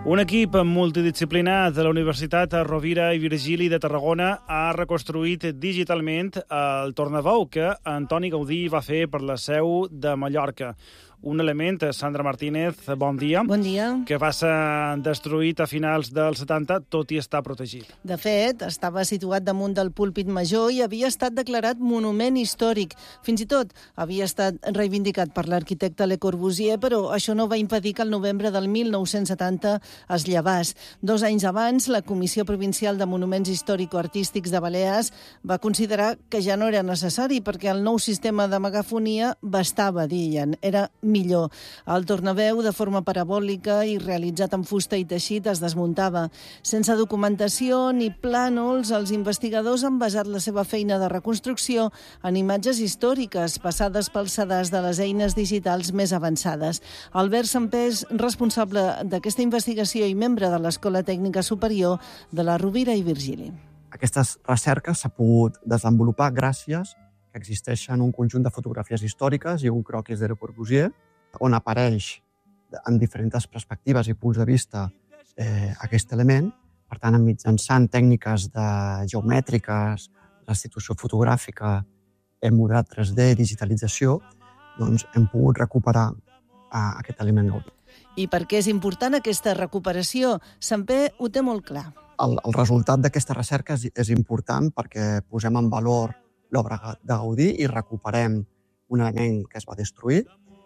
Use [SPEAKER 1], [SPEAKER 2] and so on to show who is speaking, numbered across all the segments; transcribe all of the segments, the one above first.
[SPEAKER 1] Un equip multidisciplinar de la Universitat Rovira i Virgili de Tarragona ha reconstruït digitalment el tornaveu que Antoni Gaudí va fer per la Seu de Mallorca. Un element, Sandra Martínez, bon dia.
[SPEAKER 2] Bon dia.
[SPEAKER 1] Que va ser destruït a finals dels 70, tot i estar protegit.
[SPEAKER 2] De fet, estava situat damunt del púlpit major i havia estat declarat monument històric. Fins i tot havia estat reivindicat per l'arquitecte Le Corbusier, però això no va impedir que el novembre del 1970 es llevés. 2 anys abans, la Comissió Provincial de Monuments Històrico-Artístics de Balears va considerar que ja no era necessari perquè el nou sistema de megafonia bastava, deien. Era millor. El tornaveu, de forma parabòlica i realitzat amb fusta i teixit, es desmuntava. Sense documentació ni plànols, els investigadors han basat la seva feina de reconstrucció en imatges històriques passades pels sedars de les eines digitals més avançades. Albert Sampés, responsable d'aquesta investigació i membre de l'Escola Tècnica Superior de la Rovira i Virgili.
[SPEAKER 3] Aquestes recerques s'ha pogut desenvolupar gràcies que existeixen un conjunt de fotografies històriques i un croquis de Le Corbusier, on apareix en diferents perspectives i punts de vista aquest element. Per tant, mitjançant tècniques geomètriques, restitució fotogràfica, modelat 3D, digitalització, doncs hem pogut recuperar aquest element Gaudí.
[SPEAKER 2] I per què és important aquesta recuperació? Sampé ho té molt clar.
[SPEAKER 3] El resultat d'aquesta recerca és important perquè posem en valor l'obra de Gaudí i recuperem un element que es va destruir.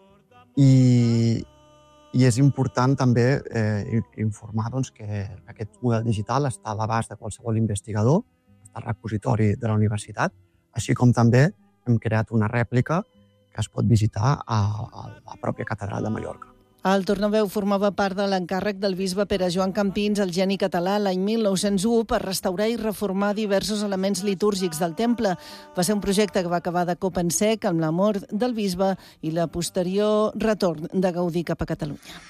[SPEAKER 3] I és important també informar que aquest model digital està a l'abast de qualsevol investigador, està al repositori de la universitat, així com també hem creat una rèplica que es pot visitar a la pròpia catedral de Mallorca.
[SPEAKER 2] El tornaveu formava part de l'encàrrec del bisbe Pere Joan Campins, el geni català, l'any 1901, per restaurar i reformar diversos elements litúrgics del temple. Va ser un projecte que va acabar de cop en sec amb la mort del bisbe i la posterior retorn de Gaudí cap a Catalunya.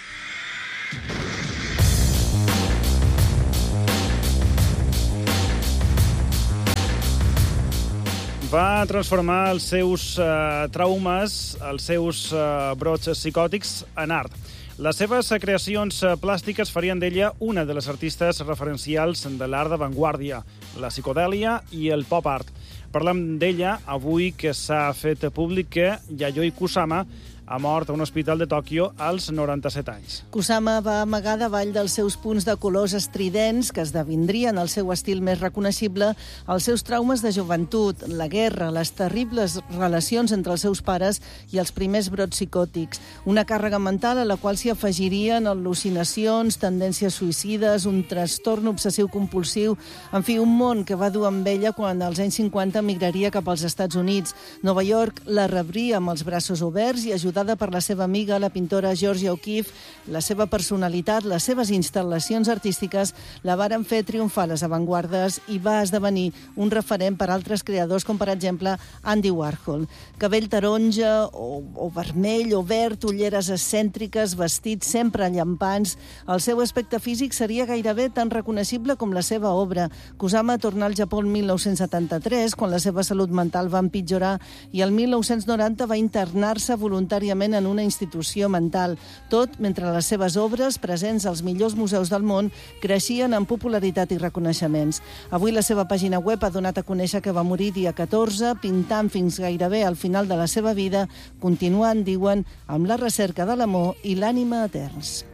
[SPEAKER 1] Va transformar els seus traumes, els seus brots psicòtics en art. Les seves creacions plàstiques farien d'ella una de les artistes referencials de l'art d'avantguàrdia, la psicodèlia i el pop art. Parlem d'ella avui que s'ha fet públic que Yayoi Kusama ha mort a un hospital de Tòquio als 97 anys.
[SPEAKER 2] Kusama va amagar davall dels seus punts de colors estridents, que esdevindrien el seu estil més reconeixible, els seus traumes de joventut, la guerra, les terribles relacions entre els seus pares i els primers brots psicòtics. Una càrrega mental a la qual s'hi afegirien al·lucinacions, tendències suïcides, un trastorn obsessiu-compulsiu, en fi, un món que va dur amb ella quan als anys 50 migraria cap als Estats Units. Nova York la rebria amb els braços oberts i ajudada per la seva amiga, la pintora Georgia O'Keeffe. La seva personalitat, les seves instal·lacions artístiques la varen fer triomfar a les avantguardes i va esdevenir un referent per altres creadors, com per exemple Andy Warhol. Cabell taronja o vermell o verd, ulleres excèntriques, vestits sempre llampants. El seu aspecte físic seria gairebé tan reconeixible com la seva obra. Kusama tornà al Japó el 1973, quan la seva salut mental va empitjorar, i el 1990 va internar-se voluntàriament en una institució mental. Tot mentre les seves obres, presents als millors museus del món, creixien en popularitat i reconeixements. Avui la seva pàgina web ha donat a conèixer que va morir dia 14, pintant fins gairebé al final de la seva vida, continuant, diuen, amb la recerca de l'amor i l'ànima eterns.